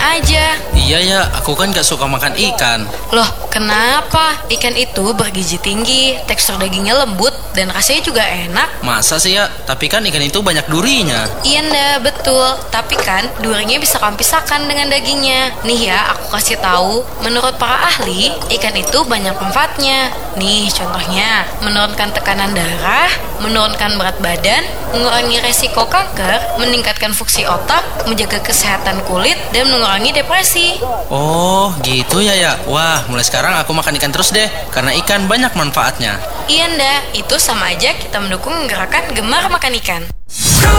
aja. Iya ya, aku kan gak suka makan ikan. Loh, kenapa? Ikan itu bergizi tinggi, tekstur dagingnya lembut, dan rasanya juga enak. Masa sih ya? Tapi kan ikan itu banyak durinya. Iya nda, betul. Tapi kan durinya bisa kamu pisahkan dengan dagingnya. Nih ya, aku kasih tahu. Menurut para ahli, ikan itu banyak manfaatnya. Nih contohnya, menurunkan tekanan darah, menurunkan berat badan, mengurangi resiko kanker, meningkatkan fungsi otak, menjaga kesehatan kulit, dan mengurangi depresi. Oh, gitu ya. Wah, mulai sekarang aku makan ikan terus deh, karena ikan banyak manfaatnya. Iya nda, itu sama aja kita mendukung gerakan gemar makan ikan.